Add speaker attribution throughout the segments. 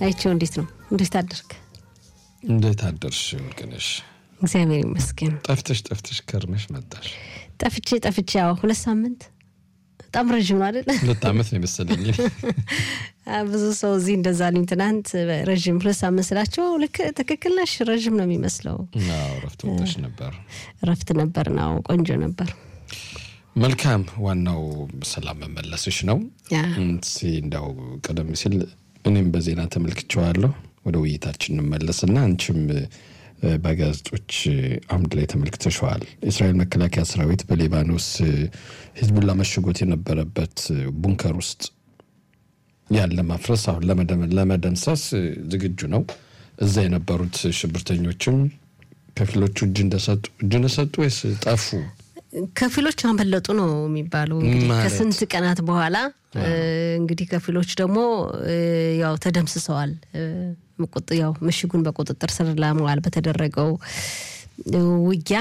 Speaker 1: አይቼው እንዴት ነው? እንዴት አደርክ?
Speaker 2: እንዴት አደርሽ ወርቅነሽ?
Speaker 1: እግዚአብሔር ይመስገን።
Speaker 2: ጠፍተሽ ከርመሽ መጣሽ?
Speaker 1: ጠፍቼ ያው 2 ሳምንት በጣም ረጅም ነው አይደል?
Speaker 2: 2 ዓመት ነው መሰለኝ።
Speaker 1: ብዙ ሰው እዚህ እንደዛ ነው ትናንት ረጅም 2 ሳምንት ስላቸው ልክ ትክክል ነሽ ረጅም ነው የሚመስለው።
Speaker 2: አዎ ረፍት ነበር።
Speaker 1: ረፍት ነበር ነው ቆንጆ ነበር።
Speaker 2: መልካም ዋናው ሰላም መመለስሽ ነው። እንደው ቀደም ሲል እኔም በዜና ተመልክቼዋለሁ። ወደ ውይይታችን እንመለስና አንቺም በጋዜጦች አምድ ላይ ተመልክተሻል። እስራኤል መከላከያ ሰራዊት በሊባኖስ ሂዝቡላ መሽጎት የነበረበት ቡንከር ውስጥ ያለ ማፍረስ አሁን ለመደምሰስ ዝግጁ ነው። እዛ የነበሩት ሽብርተኞችም ከፊሎቹ እጅ እንደሰጡ ወይስ ጠፉ?
Speaker 1: ከፊሎች አመለጡ ነው የሚባለው። እንግዲህ ከስንት ቀናት በኋላ እንግዲህ ከፊሎች ደግሞ ያው ተደምስሰዋል። ያው ምሽጉን በቁጥጥር ስር ለማዋል በተደረገው ውጊያ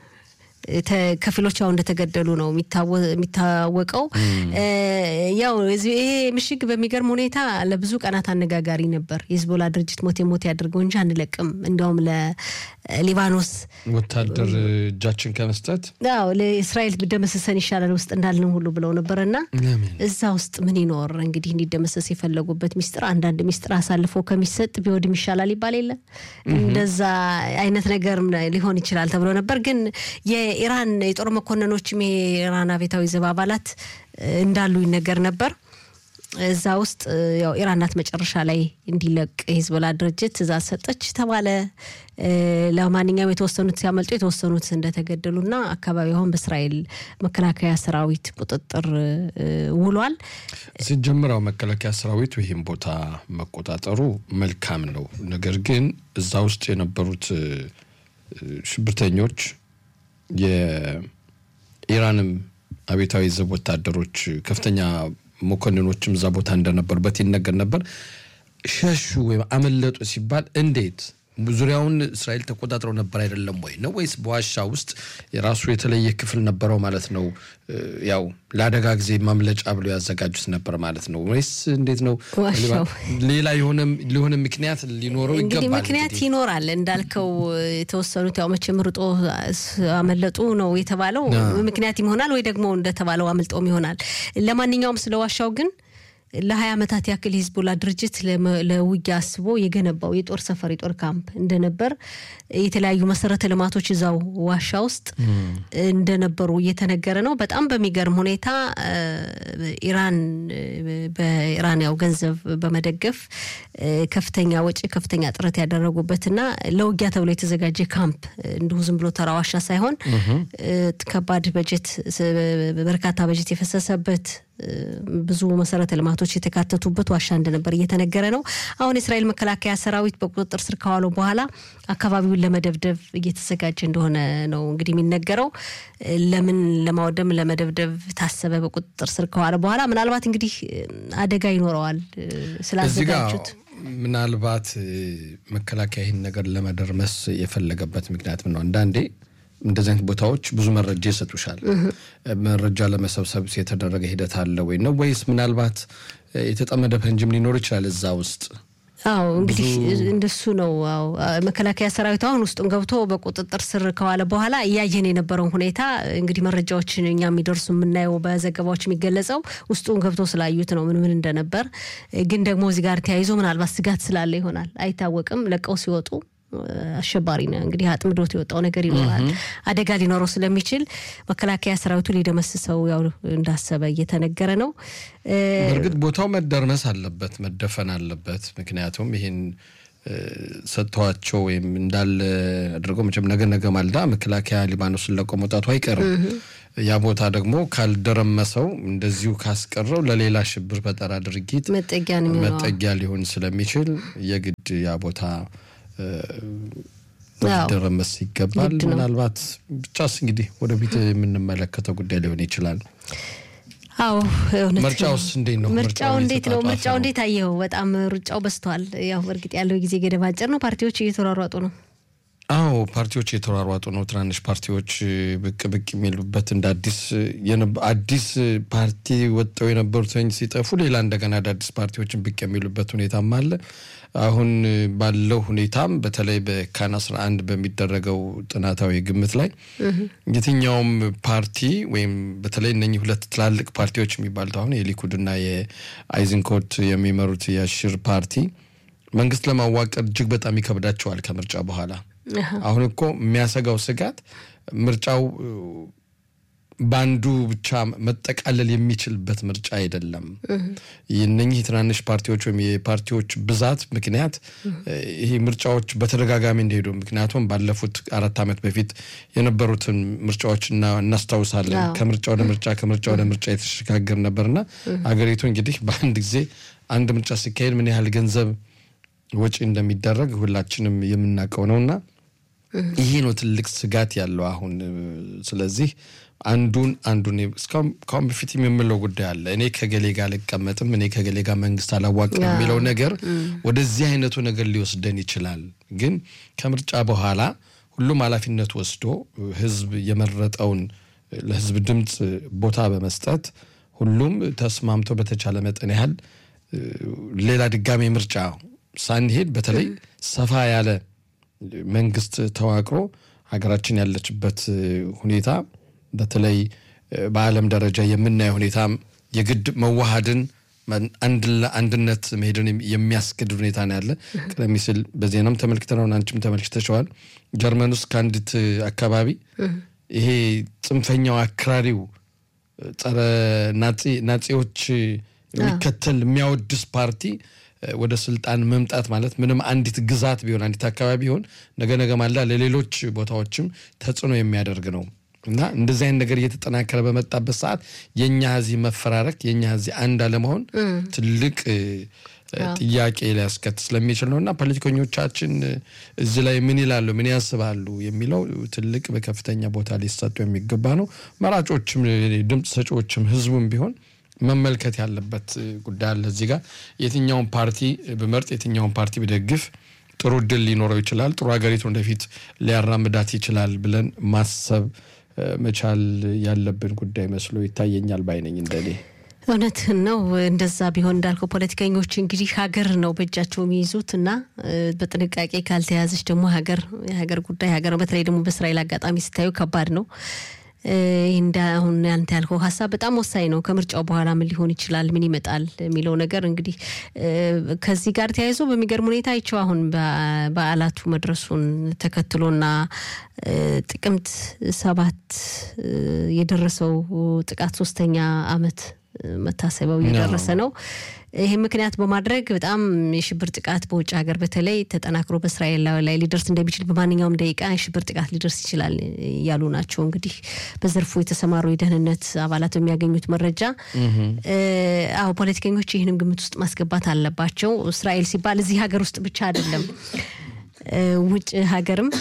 Speaker 1: ከፊሎች አሁን እንደተገደሉ ነው የሚታወቀው። ያው ይሄ ምሽግ በሚገርም ሁኔታ ለብዙ ቀናት አነጋጋሪ ነበር። የሂዝቦላ ድርጅት ሞት ያድርገው እንጂ አንለቅም እንደውም ለሊባኖስ
Speaker 2: ወታደር እጃችን ከመስጠት
Speaker 1: ያው ለእስራኤል በደመሰሰን ይሻላል ውስጥ እንዳልነው ሁሉ ብለው ነበርና እዛ ውስጥ ምን ይኖር እንግዲህ እንዲደመሰስ የፈለጉበት ሚስጥር አንዳንድ ሚስጥር አሳልፎ ከሚሰጥ ቢወድም ይሻላል ይባል የለ እንደዛ አይነት ነገር ሊሆን ይችላል ተብሎ ነበር። ግን የኢራን የጦር መኮንኖችም የኢራን አብዮታዊ ዘብ አባላት እንዳሉ ይነገር ነበር። እዛ ውስጥ ያው ኢራናት መጨረሻ ላይ እንዲለቅ የሂዝቦላ ድርጅት ትዕዛዝ ሰጠች ተባለ። ለማንኛውም የተወሰኑት ሲያመልጡ የተወሰኑት እንደተገደሉና አካባቢውን በእስራኤል መከላከያ ሰራዊት ቁጥጥር ውሏል።
Speaker 2: ሲጀምራው መከላከያ ሰራዊት ይሄን ቦታ መቆጣጠሩ መልካም ነው። ነገር ግን እዛ ውስጥ የነበሩት ሽብርተኞች የኢራንም አብዮታዊ ዘብ ወታደሮች ከፍተኛ መኮንኖችም እዛ ቦታ እንደነበሩበት ይነገር ነበር። ሸሹ ወይ አመለጡ ሲባል እንዴት ዙሪያውን እስራኤል ተቆጣጥረው ነበር አይደለም ወይ ነው ወይስ በዋሻ ውስጥ የራሱ የተለየ ክፍል ነበረው ማለት ነው? ያው ለአደጋ ጊዜ ማምለጫ ብሎ ያዘጋጁት ነበር ማለት ነው ወይስ እንዴት ነው? ሌላ ሊሆነ ምክንያት ሊኖረው ይገባል።
Speaker 1: እንግዲህ ምክንያት ይኖራል እንዳልከው የተወሰኑት ያው መቼም ሩጦ አመለጡ ነው የተባለው ምክንያት ይሆናል ወይ ደግሞ እንደተባለው አመልጦም ይሆናል። ለማንኛውም ስለዋሻው ግን ለ20 ዓመታት ያክል ሂዝቦላ ድርጅት ለውጊያ አስቦ የገነባው የጦር ሰፈር የጦር ካምፕ እንደነበር የተለያዩ መሰረተ ልማቶች እዛው ዋሻ ውስጥ እንደነበሩ እየተነገረ ነው። በጣም በሚገርም ሁኔታ በኢራን ያው ገንዘብ በመደገፍ ከፍተኛ ወጪ ከፍተኛ ጥረት ያደረጉበትና ለውጊያ ተብሎ የተዘጋጀ ካምፕ እንዲሁ ዝም ብሎ ተራ ዋሻ ሳይሆን ከባድ በጀት በርካታ በጀት የፈሰሰበት ብዙ መሰረተ ልማቶች የተካተቱበት ዋሻ እንደነበር እየተነገረ ነው። አሁን እስራኤል መከላከያ ሰራዊት በቁጥጥር ስር ካዋለው በኋላ አካባቢውን ለመደብደብ እየተዘጋጀ እንደሆነ ነው እንግዲህ የሚነገረው። ለምን ለማውደም ለመደብደብ ታሰበ በቁጥጥር ስር ካዋለ በኋላ ምናልባት እንግዲህ አደጋ ይኖረዋል ስላዘጋጁት
Speaker 2: ምናልባት መከላከያ ይሄን ነገር ለመደርመስ የፈለገበት ምክንያት ነው። አንዳንዴ እንደዚህ አይነት ቦታዎች ብዙ መረጃ ይሰጡሻል። መረጃ ለመሰብሰብ የተደረገ ሂደት አለ ወይ ነው ወይስ ምናልባት የተጠመደ ፈንጅም ሊኖር ይችላል እዛ ውስጥ?
Speaker 1: አዎ እንግዲህ እንደሱ ነው። አዎ መከላከያ ሰራዊት አሁን ውስጡን ገብቶ በቁጥጥር ስር ከዋለ በኋላ ያየን የነበረው ሁኔታ እንግዲህ መረጃዎችን እኛ የሚደርሱ የምናየው በዘገባዎች የሚገለጸው ውስጡን ገብቶ ስላዩት ነው ምን እንደነበር። ግን ደግሞ እዚህ ጋር ተያይዞ ምናልባት ስጋት ስላለ ይሆናል አይታወቅም። ለቀው ሲወጡ አሸባሪ ነው እንግዲህ አጥምዶት የወጣው ነገር ይኖራል አደጋ ሊኖረው ስለሚችል መከላከያ ሰራዊቱ ሊደመስሰው ያው እንዳሰበ እየተነገረ ነው።
Speaker 2: በርግጥ ቦታው መደርመስ አለበት መደፈን አለበት። ምክንያቱም ይሄን ሰጥቷቸው ወይም እንዳለ አድርገው መቼም ነገ ማልዳ መከላከያ ሊባኖስን ለቆ መውጣቱ አይቀርም። ያ ቦታ ደግሞ ካልደረመሰው እንደዚሁ ካስቀረው ለሌላ ሽብር ፈጠራ ድርጊት መጠጊያ ሊሆን ስለሚችል የግድ ያ ቦታ ደረመስ ይገባል። ምናልባት ብቻስ እንግዲህ ወደ ቢት የምንመለከተው ጉዳይ ሊሆን ይችላል።
Speaker 1: አዎ
Speaker 2: ምርጫውስ እንዴት ነው?
Speaker 1: ምርጫው እንዴት አየው? በጣም ሩጫው በስቷል። ያው በርግጥ ያለው ጊዜ ገደብ አጭር ነው። ፓርቲዎች እየተሯሯጡ ነው።
Speaker 2: አዎ ፓርቲዎች የተሯሯጡ ነው ትናንሽ ፓርቲዎች ብቅ የሚሉበት እንደ አዲስ ፓርቲ ወጣው የነበሩትን ሲጠፉ ሌላ እንደገና አዲስ ፓርቲዎችን ብቅ የሚሉበት ሁኔታም አለ አሁን ባለው ሁኔታም በተለይ በካን 11 በሚደረገው ጥናታዊ ግምት ላይ የትኛውም ፓርቲ ወይም በተለይ እነኚህ ሁለት ትላልቅ ፓርቲዎች የሚባሉት አሁን የሊኩድና የአይዝንኮት የሚመሩት የሽር ፓርቲ መንግስት ለማዋቀር እጅግ በጣም ይከብዳቸዋል ከምርጫ በኋላ አሁን እኮ የሚያሰጋው ስጋት ምርጫው ባንዱ ብቻ መጠቃለል የሚችልበት ምርጫ አይደለም የነኚህ ትናንሽ ፓርቲዎች ወይም የፓርቲዎች ብዛት ምክንያት ይሄ ምርጫዎች በተደጋጋሚ እንደሄዱ ምክንያቱም ባለፉት 4 አመት በፊት የነበሩትን ምርጫዎችና እናስተዋውሳለን ከምርጫ ወደ ምርጫ የተሸጋገር ነበርና አገሪቱ እንግዲህ በአንድ ጊዜ አንድ ምርጫ ሲካሄድ ምን ያህል ገንዘብ ወጪ እንደሚደረግ ሁላችንም የምናውቀው ይሄ ነው ትልቅ ስጋት ያለው አሁን ስለዚህ አንዱን እስካሁን በፊት የሚመለው ጉዳይ አለ እኔ ከገሌ ጋር ልቀመጥም እኔ ከገሌ ጋር መንግስት አላዋቅም የሚለው ነገር ወደዚህ አይነቱ ነገር ሊወስደን ይችላል ግን ከምርጫ በኋላ ሁሉም ኃላፊነት ወስዶ ህዝብ የመረጠውን ለህዝብ ድምጽ ቦታ በመስጠት ሁሉም ተስማምቶ በተቻለ መጠን ያህል ሌላ ድጋሚ ምርጫ ሳንሄድ በተለይ ሰፋ ያለ መንግስት ተዋቅሮ ሀገራችን ያለችበት ሁኔታ በተለይ በአለም ደረጃ የምናየው ሁኔታም የግድ መዋሃድን አንድነት መሄድን የሚያስገድድ ሁኔታ ነው ያለ ቀደም ሲል በዜናም ተመልክተናው አንቺም ተመልክተሻል ጀርመን ውስጥ ካንዲት አካባቢ ይሄ ጽንፈኛው አክራሪው ጸረ ናጺዎች የሚከተል የሚያወድስ ፓርቲ ወደ ስልጣን መምጣት ማለት ምንም አንዲት ግዛት ቢሆን አንዲት አካባቢ ቢሆን ነገ ማላ ለሌሎች ቦታዎችም ተጽዕኖ የሚያደርግ ነው እና እንደዚህ አይነት ነገር እየተጠናከረ በመጣበት ሰዓት የኛ ህዝብ መፈራረክ የኛ ህዝብ አንድ አለመሆን ትልቅ ጥያቄ ሊያስከትል ስለሚችል ነውና ፖለቲከኞቻችን እዚህ ላይ ምን ይላሉ ምን ያስባሉ የሚለው ትልቅ በከፍተኛ ቦታ ሊሰጡ የሚገባ ነው መራጮችም ድምጽ ሰጪዎችም ህዝቡም ቢሆን መመልከት ያለበት ጉዳይ አለ እዚህ ጋር የትኛውን ፓርቲ በመርጥ የትኛውን ፓርቲ ቢደግፍ ጥሩ ድል ሊኖረው ይችላል ጥሩ ሀገሪቱ እንደፊት ሊያራምዳት ይችላል ብለን ማሰብ መቻል ያለብን ጉዳይ መስሎ ይታየኛል ባይነኝ እንደኔ
Speaker 1: እውነት ነው እንደዛ ቢሆን እንዳልከው ፖለቲከኞች እንግዲህ ሀገር ነው በእጃቸው የሚይዙትና በጥንቃቄ ካልተያዘች ደግሞ የሀገር ጉዳይ ሀገር ነው በተለይ ደግሞ በእስራኤል አጋጣሚ ሲታዩ ከባድ ነው አሁን አንተ ያልከው ሐሳብ በጣም ወሳኝ ነው ከምርጫው በኋላ ምን ሊሆን ይችላል ምን ይመጣል የሚለው ነገር እንግዲህ ከዚህ ጋር ተያይዞ በሚገርም ሁኔታ አይቼው አሁን በዓላቱ መድረሱን ተከትሎና ጥቅምት 7 የደረሰው ጥቃት 3ኛ አመት መታሰቢያው እየደረሰ ነው ይሄ ምክንያት በማድረግ በጣም የሽብር ጥቃት በውጭ ሀገር በተለይ ተጠናክሮ በእስራኤል ላይ ሊደርስ እንደሚችል በማንኛውም ደቂቃ የሽብር ጥቃት ሊደርስ ይችላል ያሉ ናቸው እንግዲህ በዘርፉ የተሰማሩ የደህንነት አባላት የሚያገኙት መረጃ ፖለቲከኞች ይሄንን ግምት ውስጥ ማስገባት አለባቸው እስራኤል ሲባል እዚህ ሀገር ውስጥ ብቻ አይደለም ውጭ ሀገርም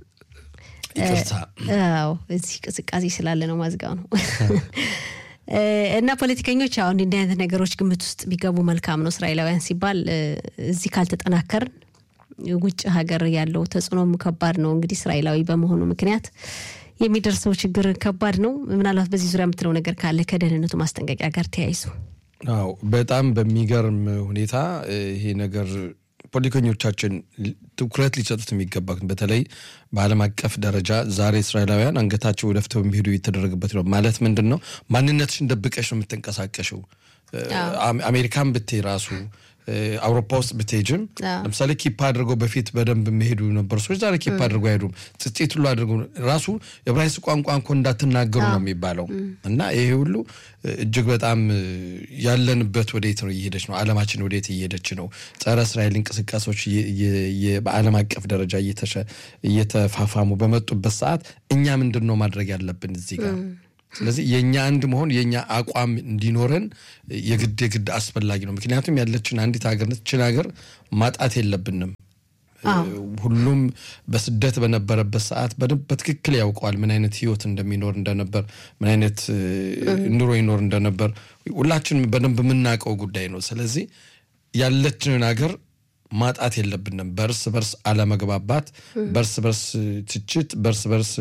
Speaker 1: እዚህ ቅዝቃዜ ስላለ ነው ማዝጋው ነው እና ፖለቲከኞች አሁን እንዲህ አይነት ነገሮች ግምት ውስጥ ቢገቡ መልካም ነው እስራኤላውያን ሲባል እዚህ ካልተጠናከር ውጭ ሀገር ያለው ተጽዕኖም ከባድ ነው እንግዲህ እስራኤላዊ በመሆኑ ምክንያት የሚደርሰው ችግር ከባድ ነው ምናልባት በዚህ ዙሪያ የምትለው ነገር ካለ ከደህንነቱ ማስጠንቀቂያ ጋር ተያይዞ
Speaker 2: በጣም በሚገርም ሁኔታ ይሄ ነገር ፖለቲከኞቻችን ትኩረት ሊሰጡት የሚገባ በተለይ በአለም አቀፍ ደረጃ ዛሬ እስራኤላውያን አንገታቸው ወደፍተው የሚሄዱ የተደረገበት ነው ማለት ምንድነው ማንነትሽን ደብቀሽ ነው የምትንቀሳቀሽው አሜሪካን ብትራሱ አውሮፓ ውስጥ ብትሄጂም ለምሳሌ ኪፕ አድርገው በፊት በደንብ መሄዱ ነበር ሰዎች ዛሬ ኪፕ አድርገው አይሄዱም ጽጽት ሁሉ አድርገው ራሱ የዕብራይስጥ ቋንቋ እንኳን እንዳትናገሩ ነው የሚባለው እና ይሄ ሁሉ እጅግ በጣም ያለንበት ወዴት ነው እየሄደች ነው ዓለማችን ወዴት እየሄደች ነው ጸረ እስራኤል እንቅስቃሴዎች በዓለም አቀፍ ደረጃ እየተፋፋሙ በመጡበት ሰዓት እኛ ምንድነው ማድረግ ያለብን እዚህ ጋር ስለዚህ የኛ አንድ መሆን የኛ አቋም እንዲኖረን የግድ አስፈላጊ ነው ምክንያቱም ያለችን አንዲት ሀገር ነች ሀገር ማጣት የለብንም ሁሉም በስደት በነበረበት ሰዓት በትክክል ያውቀዋል ምን አይነት ህይወት እንደሚኖር እንደነበር ምን አይነት ኑሮ ይኖር እንደነበር ሁላችንም በደንብ የምናውቀው ጉዳይ ነው ስለዚህ ያለችን ሀገር ማጣት የለብንም በርስ በርስ አለመግባባት በርስ በርስ ትችት በርስ በርስ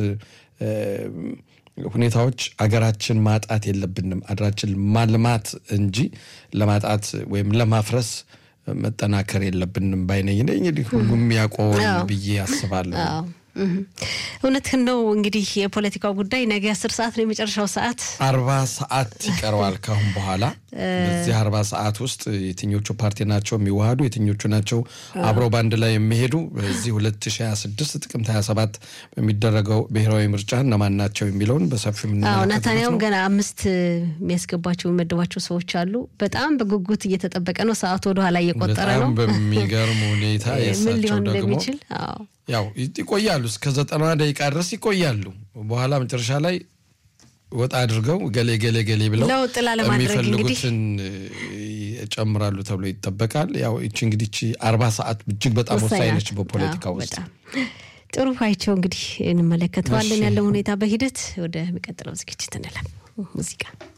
Speaker 2: ሁኔታዎች አገራችን ማጣት የለብንም አገራችን ማልማት እንጂ ለማጣት ወይም ለማፍረስ መጠናከር የለብንም ባይነኝ እንግዲህ ሁሉም ያቆም ብዬ ያስባለሁ
Speaker 1: እውነትህን ነው እንግዲህ የፖለቲካው ጉዳይ ነገ 10 ሰዓት ነው የመጨረሻው ሰዓት
Speaker 2: 40 ሰዓት ይቀርዋል ካሁን በኋላ በዚህ 40 ሰዓት ውስጥ የትኞቹ ፓርቲ ናቸው የሚዋሃዱ የትኞቹ ናቸው አብሮ ባንድ ላይ የሚሄዱ በዚህ 2026 ጥቅምት 27 በሚደረገው ብሔራዊ ምርጫ እነማን ናቸው የሚለውን በሰፊው ምንነጋገር
Speaker 1: ናታንያውም ገና 5 የሚያስገባቸው መደባቸው ሰዎች አሉ በጣም በጉጉት እየተጠበቀ ነው ሰዓቱ ወደ ኋላ እየቆጠረ ነው
Speaker 2: በሚገርም ሁኔታ የሳቸው ደግሞ ያው ይቆያሉ እስከ 90 ደቂቃ ድረስ ይቆያሉ በኋላ መጨረሻ ላይ ወጣ አድርገው ገሌ ብለው
Speaker 1: ለውጥ ለማድረግ እንግዲህ
Speaker 2: ጨምራሉ ተብሎ ይተበቃል ያው እቺ እንግዲህ 40 ሰዓት እጅግ በጣም ወሳኝ ነች በፖለቲካው ውስጥ
Speaker 1: ጥሩ ፋይቸው እንግዲህ እንመለከተዋለን ያለው ሁኔታ በሂደት ወደ መቀጠለው ዝግጅት እንላለን ሙዚቃ